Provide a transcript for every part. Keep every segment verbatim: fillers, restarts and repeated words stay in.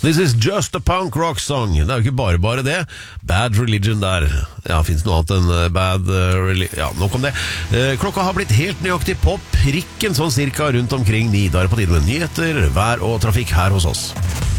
This is just a punk rock song. Det er jo ikke bare bare det. Bad Religion der. Ja, finnes noe annet enn Bad uh, Religion. Ja, nok om det. Uh, klokka har blitt helt nøyaktig på prikken, sånn cirka rundt omkring ni. Da er det på tide med nyheter, vær og trafikk her hos oss.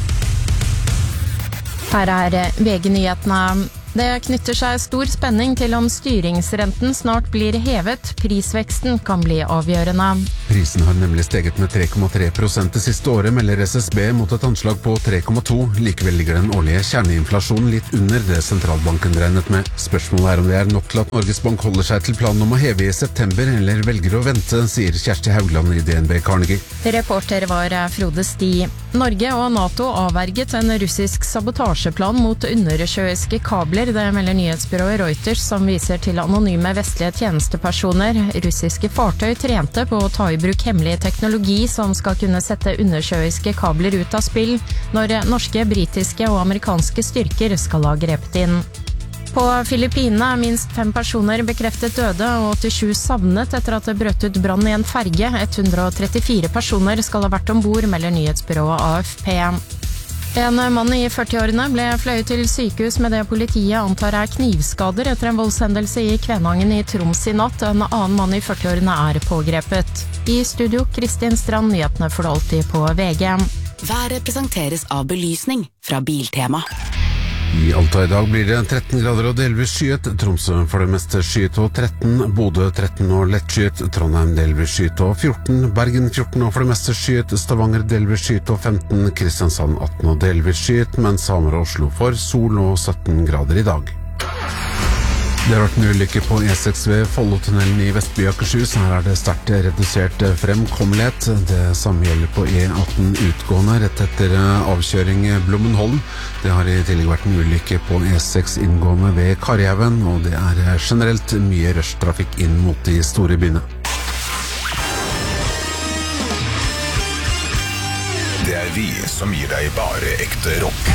Her er V G-nyhetene. Det knytter seg stor spenning til om styringsrenten snart blir hevet. Prisveksten kan bli avgjørende. Prisen har nemlig steget med tre komma tre prosent det siste året, melder S S B mot et anslag på tre komma to. Likevel ligger den årlige kjerneinflasjonen litt under det sentralbanken regnet med. Spørsmålet er om det er nok til at Norges Bank holder seg til planen om å heve i september, eller velger å vente, sier Kjersti Haugland i D N B Carnegie. Reporter var Frode Sti. Norge og NATO avverget en russisk sabotasjeplan mot undersjøiske kabler. Det melder nyhetsbyrået Reuters, som viser til anonyme vestlige tjenestepersoner. Russiske fartøy trente på å ta i bruk hemmelig teknologi som skal kunne sette undersjøiske kabler ut av spill når norske, britiske og amerikanske styrker skal ha grepet inn. På Filippinene er minst fem personer bekreftet døde og åttisju savnet etter at det brøt ut brann i en ferge. ett hundre og trettifire personer skal ha vært ombord, melder nyhetsbyrået A F P. En mann i førtiårene ble fløyet til sykehus med det politiet antar er knivskader etter en voldshendelse i Kvænangen i Troms i natt. En annen mann i førtiårene er pågrepet. I studio, Kristin Strand, nyhetene får du alltid på V G. Været presenteres av belysning fra Biltema. I Alta i dag blir det tretten grader og delvis skyet, Tromsø for det meste skyet og tretten, Bodø tretten og lettskyet, Trondheim delvis skyet og fjorten, Bergen fjorten og for det meste skyet, Stavanger delvis skyet og femten, Kristiansand atten og delvis skyet, mens Hamar og Oslo får sol og sytten grader i dag. Det har vært en ulykke på E seks ved Follotunnelen i Vestby Akershus. Her er det sterkt redusert fremkommelighet. Det samme gjelder på E atten utgående rett etter avkjøring Blommenholm. Det har i tillegg vært en ulykke på E seks inngående ved Karjhaugen, og det er generelt mye rushtrafikk inn mot de store byene. Det er vi som gir deg bare ekte rock.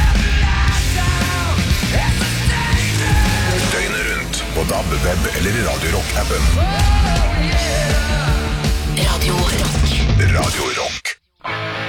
Døgnet rundt på D A B, web eller i Radio Rock-appen. Radio Rock. Radio Rock.